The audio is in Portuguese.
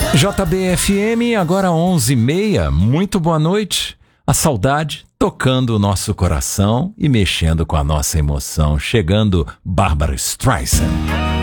JBFM, agora 11h30, muito boa noite. A saudade tocando o nosso coração e mexendo com a nossa emoção. Chegando Barbra Streisand.